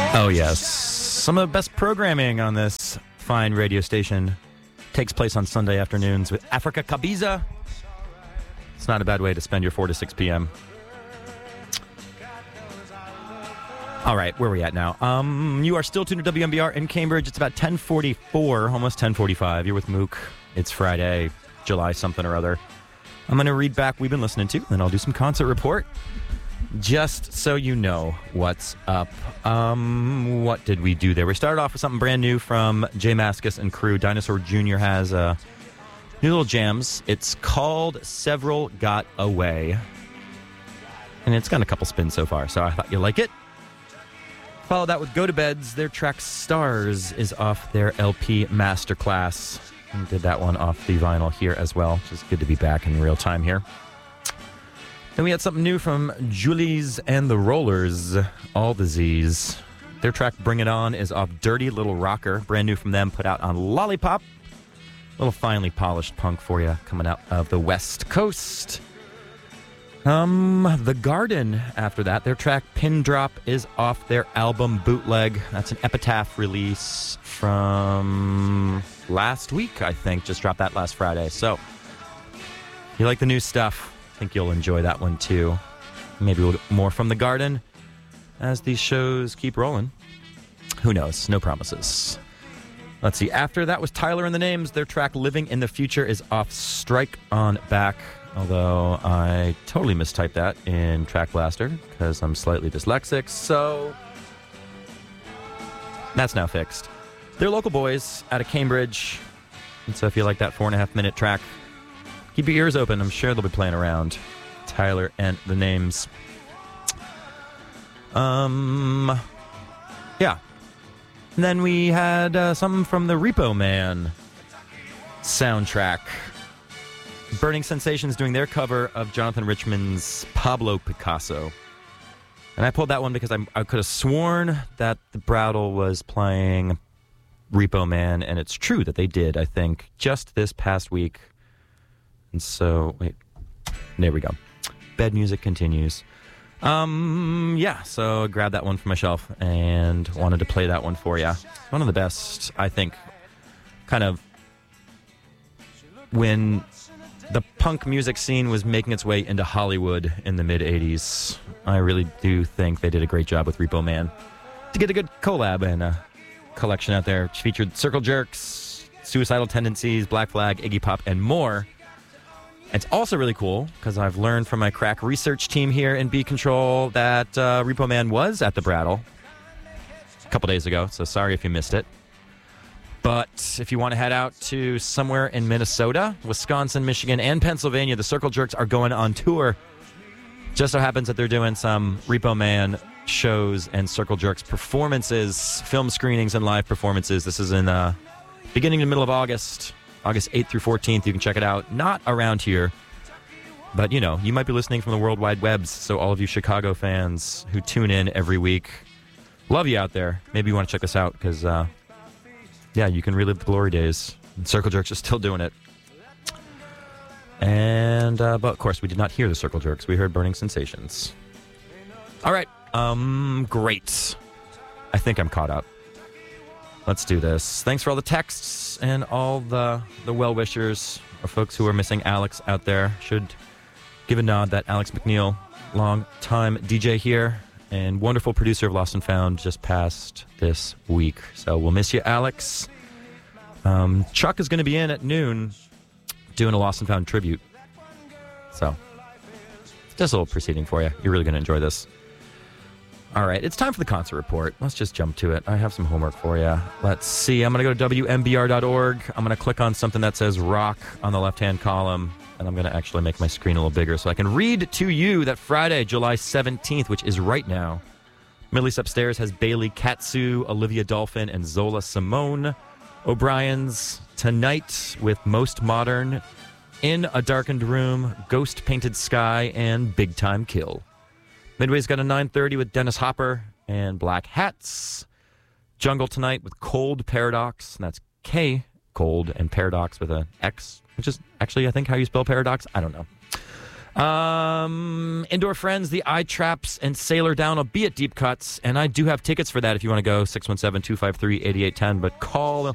Oh, yes. Some of the best programming on this fine radio station takes place on Sunday afternoons with Africa Kabiza. It's not a bad way to spend your 4 to 6 p.m. All right, where are we at now? You are still tuned to WMBR in Cambridge. It's about 10:44, almost 10:45. You're with Mook. It's Friday, July something or other. I'm going to read back what we've been listening to, then I'll do some concert report. Just so you know what's up. What did we do there? We started off with something brand new from Jay Mascis and crew. Dinosaur Jr. has new little jams. It's called Several Got Away. And it's gotten a couple spins so far, so I thought you'd like it. Follow that with Go to Beds. Their track Stars is off their LP Masterclass. And did that one off the vinyl here as well, which is good to be back in real time here. Then we had something new from Julies and the Rollers, All the Z's. Their track Bring It On is off Dirty Little Rocker, brand new from them, put out on Lollipop. A little finely polished punk for you, coming out of the West Coast. The Garden, after that, their track Pin Drop is off their album Bootleg. That's an Epitaph release from last week, I think. Just dropped that last Friday. So, if you like the new stuff, I think you'll enjoy that one too. Maybe we'll get more from The Garden as these shows keep rolling. Who knows? No promises. Let's see. After that was Tyler and the Names. Their track Living in the Future is off Strike on Back. Although I totally mistyped that in Track Blaster because I'm slightly dyslexic. So that's now fixed. They're local boys out of Cambridge. And so if you like that 4.5-minute track, keep your ears open. I'm sure they'll be playing around. Tyler and the Names. Yeah. And then we had something from the Repo Man soundtrack. Burning Sensations doing their cover of Jonathan Richman's Pablo Picasso. And I pulled that one because I could have sworn that the Brattle was playing Repo Man, and it's true that they did, I think, just this past week. And so, wait, there we go. Bed music continues. Yeah, so I grabbed that one from my shelf and wanted to play that one for you. One of the best, I think, kind of when the punk music scene was making its way into Hollywood in the mid-'80s. I really do think they did a great job with Repo Man to get a good collab and a collection out there. Which featured Circle Jerks, Suicidal Tendencies, Black Flag, Iggy Pop, and more. It's also really cool because I've learned from my crack research team here in B Control that Repo Man was at the Brattle a couple days ago, so sorry if you missed it. But if you want to head out to somewhere in Minnesota, Wisconsin, Michigan, and Pennsylvania, the Circle Jerks are going on tour. Just so happens that they're doing some Repo Man shows and Circle Jerks performances, film screenings and live performances. This is in beginning in the middle of August 8th through 14th. You can check it out. Not around here, but you know, you might be listening from the World Wide Webs. So all of you Chicago fans who tune in every week, love you out there. Maybe you want to check this out because yeah, you can relive the glory days. Circle Jerks are still doing it. And, but of course, we did not hear the Circle Jerks. We heard Burning Sensations. All right. Great. I think I'm caught up. Let's do this. Thanks for all the texts and all the well-wishers or folks who are missing Alex out there. Should give a nod that Alex McNeil, long-time DJ here, and wonderful producer of Lost and Found, just passed this week. So we'll miss you, Alex. Chuck is going to be in at noon doing a Lost and Found tribute. So just a little proceeding for you. You're really going to enjoy this. All right, it's time for the concert report. Let's just jump to it. I have some homework for you. Let's see. I'm going to go to WMBR.org. I'm going to click on something that says rock on the left-hand column. And I'm going to actually make my screen a little bigger so I can read to you that Friday, July 17th, which is right now. Middle East Upstairs has Bailey Katsu, Olivia Dolphin, and Zola Simone. O'Brien's tonight with Most Modern, In a Darkened Room, Ghost Painted Sky, and Big Time Kill. Midway's got a 9:30 with Dennis Hopper and Black Hats. Jungle tonight with Cold Paradox, and that's K, Cold, and Paradox with an X, which is actually, I think, how you spell paradox. I don't know. Indoor Friends, the Eye Traps, and Sailor Down will be at Deep Cuts, and I do have tickets for that if you want to go, 617-253-8810, but call